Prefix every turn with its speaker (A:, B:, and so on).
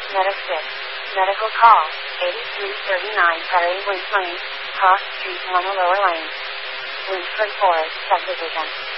A: Meta 6. Medical call. 8339 Prairie Wind Lane. Cross Street 1 Lower Lane. Winsford Forest Subdivision.